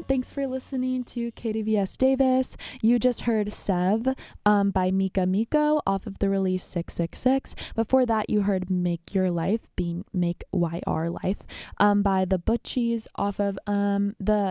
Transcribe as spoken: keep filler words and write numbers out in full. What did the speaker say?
everyone. Thanks for listening to K D V S Davis. You just heard Sev um, by Mika Miko off of the release six six six. Before that, you heard Make Your Life, being Make Y R Life, um, by the Butchies off of um, the